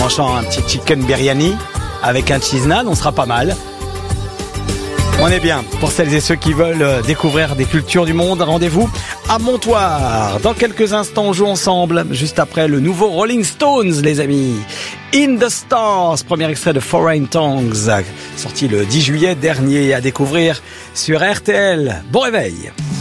Franchement, un petit chicken biryani avec un cheese naan, on sera pas mal. On est bien. Pour celles et ceux qui veulent découvrir des cultures du monde, rendez-vous à Montoire. Dans quelques instants, on joue ensemble, juste après le nouveau Rolling Stones, les amis. In the Stars, premier extrait de Foreign Tongues, sorti le 10 juillet dernier, à découvrir sur RTL. Bon réveil.